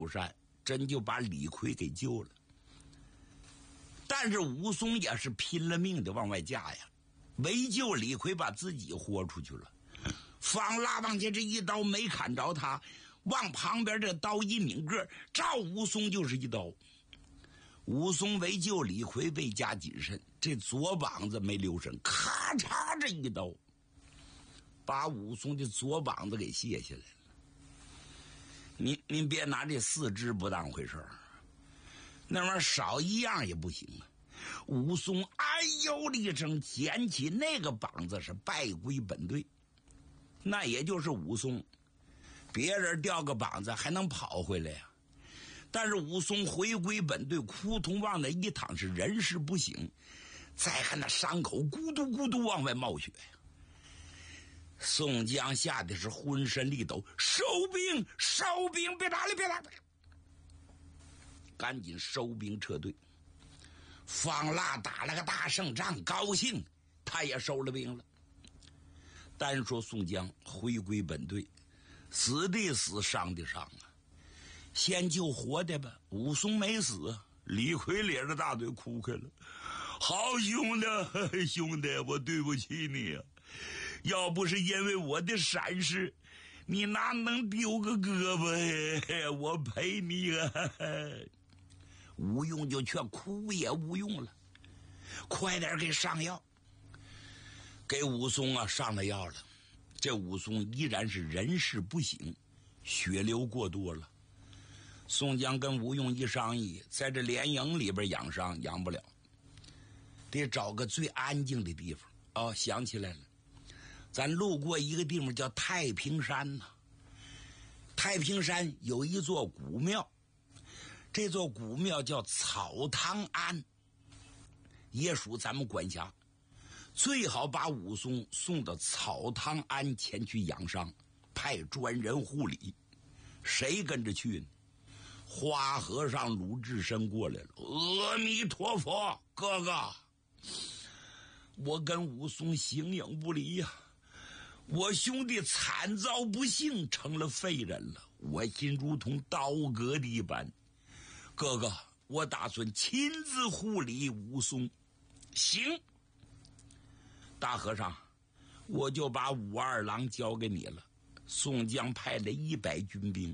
善，真就把李逵给救了。但是武松也是拼了命的往外架呀，为救李逵把自己豁出去了。方腊往前这一刀没砍着他，往旁边这刀一拧个，照武松就是一刀。武松为救李逵倍加谨慎，这左膀子没留神，咔嚓这一刀把武松的左膀子给卸下来了。您别拿这四肢不当回事儿，那玩意儿少一样也不行啊。武松哎呦的一声捡起那个膀子，是败归本队。那也就是武松，别人掉个膀子还能跑回来呀，但是武松回归本队，扑通往那一躺，是人事不省。再看那伤口咕嘟咕嘟往外冒血呀。宋江吓得是浑身力抖，收兵收兵，别打了别打了，赶紧收兵撤退。方腊打了个大胜仗，高兴，他也收了兵了。单说宋江回归本队，死的死，伤的伤啊，先救活的吧。武松没死，李逵咧着大嘴哭开了。好兄弟，兄弟，我对不起你啊！要不是因为我的闪失，你哪能丢个胳膊？我陪你啊！吴用就劝哭也无用了，快点给上药。给武松啊上了药了，这武松依然是人事不省，血流过多了。宋江跟吴用一商议，在这连营里边养伤养不了，得找个最安静的地方。哦，想起来了，咱路过一个地方叫太平山呐。太平山有一座古庙，这座古庙叫草堂庵，也属咱们管辖。最好把武松送到草堂庵前去养伤，派专人护理。谁跟着去呢？花和尚鲁智深过来了。阿弥陀佛，哥哥，我跟武松形影不离呀，我兄弟惨遭不幸，成了废人了，我心如同刀割的一般。哥哥，我打算亲自护理武松。行，大和尚，我就把武二郎交给你了。宋江派了100军兵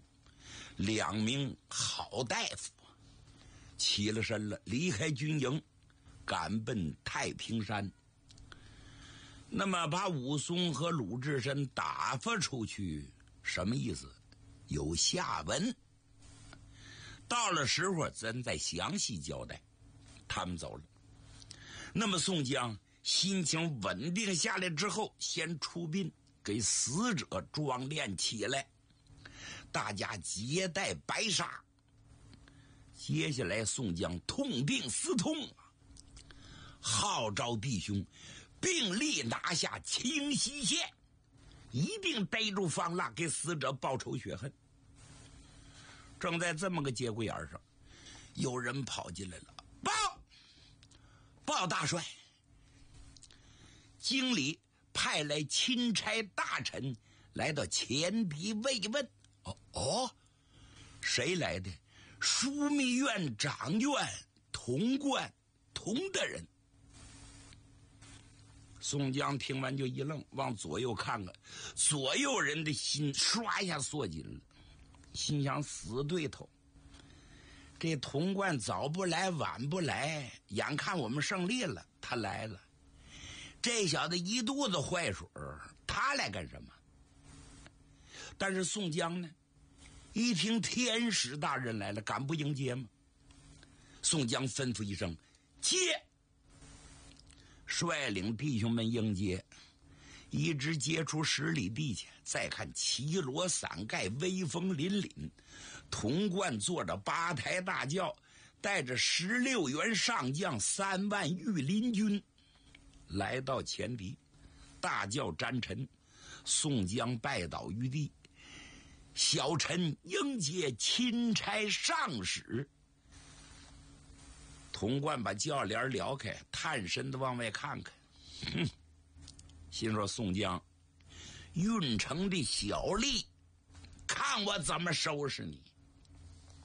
，2名好大夫，起了身了，离开军营，赶奔太平山。那么把武松和鲁智深打发出去，什么意思？有下文，到了时候咱再详细交代。他们走了，那么宋江心情稳定下来之后，先出殡，给死者装殓起来，大家结带白纱。接下来宋江痛定思痛啊，号召弟兄并力拿下清溪县，一定逮住方腊，给死者报仇雪恨。正在这么个节骨眼上，有人跑进来了，报大帅，经理派来钦差大臣来到前敌慰问。谁来的？枢密院掌院童贯童大人。宋江听完就一愣，往左右看看，左右人的心唰一下缩紧了，心想死对头，这童贯早不来晚不来，眼看我们胜利了，他来了。这小子一肚子坏水，他来干什么？但是宋江呢，一听天使大人来了，敢不迎接吗？宋江吩咐一声接，率领弟兄们迎接，一直接出10里地去。再看旗罗伞盖，威风凛凛，童贯坐着8抬大轿，带着16员上将3万御林军来到前敌，大轿沾尘，宋江拜倒于地，小臣迎接钦差上使。童贯把轿帘撩开，探身的往外看看，心说宋江运城的小吏，看我怎么收拾你。